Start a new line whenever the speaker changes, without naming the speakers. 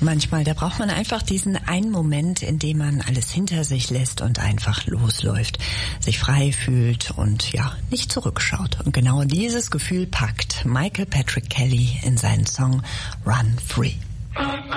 Manchmal, da braucht man einfach diesen einen Moment, in dem man alles hinter sich lässt und einfach losläuft, sich frei fühlt und ja, nicht zurückschaut. Und genau dieses Gefühl packt Michael Patrick Kelly in seinen Song Run Free.